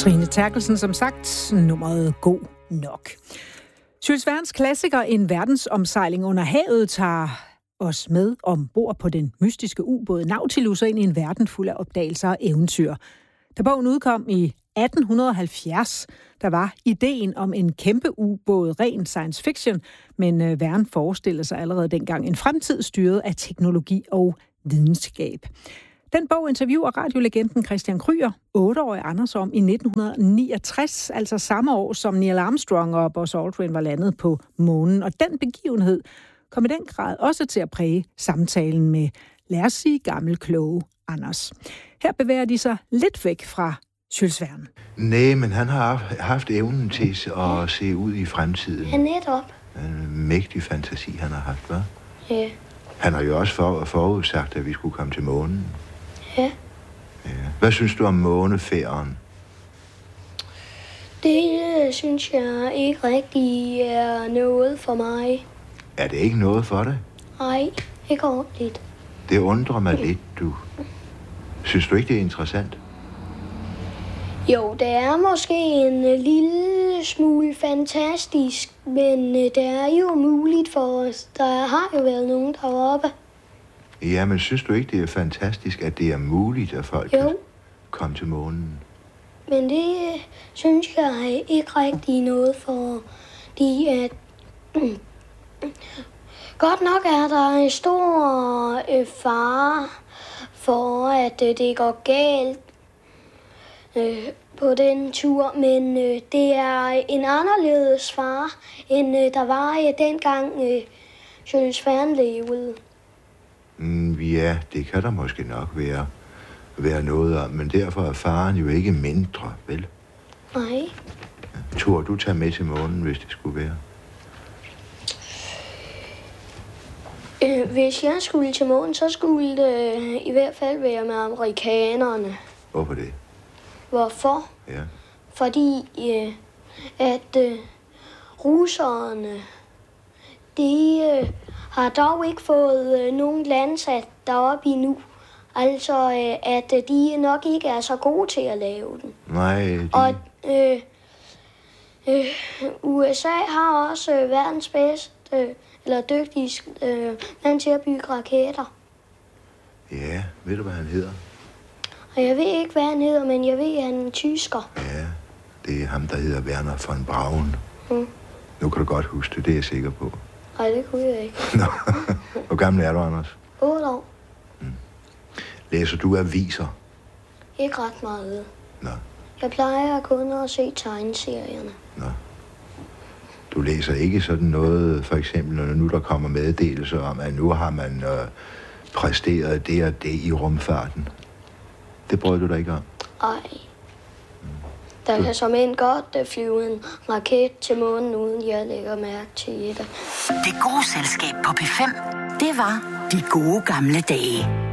Trine Terkelsen, som sagt, nummeret god nok. Jules Vernes klassiker En verdensomsejling under havet tager os med ombord på den mystiske ubåd Nautilus og ind i en verden fuld af opdagelser og eventyr. Da bogen udkom i 1870, der var ideen om en kæmpe ubåd ren science fiction, men Verne forestillede sig allerede dengang en fremtid styret af teknologi og videnskab. Den bog interviewer radiolegenden Christian Krüger, 8-årig Anders, om i 1969, altså samme år, som Neil Armstrong og Buzz Aldrin var landet på månen. Og den begivenhed kom i den grad også til at præge samtalen med, lad os sige, gammel kloge Anders. Her bevæger de sig lidt væk fra Jules Verne. Nej, men han har haft evnen til at se ud i fremtiden. Ja, netop. En mægtig fantasi, han har haft, hva'? Ja. Han har jo også forudsagt, at vi skulle komme til månen. Ja. Hvad synes du om månefærden? Det synes jeg ikke rigtig er noget for mig. Er det ikke noget for dig? Nej, ikke ordentligt. Det undrer mig lidt, du. Synes du ikke, det er interessant? Jo, det er måske en lille smule fantastisk, men det er jo muligt for os. Der har jo været nogen deroppe. Ja, men synes du ikke, det er fantastisk, at det er muligt, at folk kan komme til månen? Men det synes jeg ikke rigtig noget for, fordi at godt nok er der en stor fare for, at det går galt på den tur, men det er en anderledes fare, end der var dengang Jules Verne levede. Ja, det kan der måske nok være noget om, men derfor er faren jo ikke mindre, vel? Nej. Tror du tager med til månen, hvis det skulle være? Hvis jeg skulle til månen, så skulle det i hvert fald være med amerikanerne. Hvorfor det? Hvorfor? Ja. Fordi at russerne, de har dog ikke fået nogen landsat deroppe endnu. Altså, at de nok ikke er så gode til at lave den. Nej, Og USA har også verdens bedste, eller dygtigste mand til at bygge raketter. Ja, ved du, hvad han hedder? Og jeg ved ikke, hvad han hedder, men jeg ved, at han er tysker. Ja, det er ham, der hedder Werner von Braun. Nu kan du godt huske det, det er jeg sikker på. Nej, det kunne jeg ikke. Nå, hvor gammel er du, Anders? 8 år. Læser du aviser? Ikke ret meget. Nå. Jeg plejer kun at se tegneserierne. Nå. Du læser ikke sådan noget, for eksempel, når nu der kommer meddelelser om, at nu har man præsteret det og det i rumfarten. Det brød du dig ikke om? Ej. Der kan som en godt flyve en raket til månen, uden jeg lægger mærke til det. Det gode selskab på P5, det var De Gode Gamle Dage.